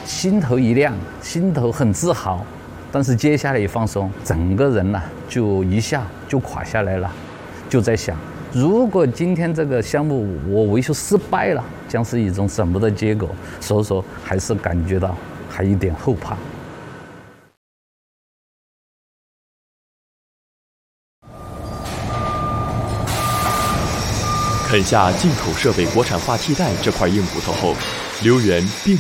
心头一亮，心头很自豪。但是接下来一放松，整个人呢就一下就垮下来了，就在想，如果今天这个项目我维修失败了，将是一种什么的结果？所以说还是感觉到还有点后怕。 啃下进口设备国产化替代这块硬骨头后，刘源并